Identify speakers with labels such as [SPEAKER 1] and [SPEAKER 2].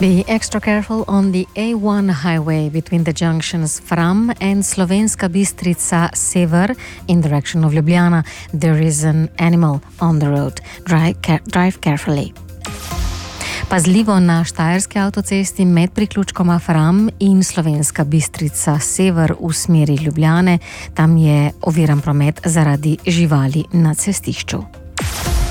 [SPEAKER 1] Be extra careful on the A1 highway between the junctions Fram and Slovenska Bistrica Sever in direction of Ljubljana. There is an animal on the road. Drive carefully. Pazljivo na štajerski avtocesti med priključkoma Fram in Slovenska Bistrica Sever v smeri Ljubljane. Tam je oviran promet zaradi živali na cestišču.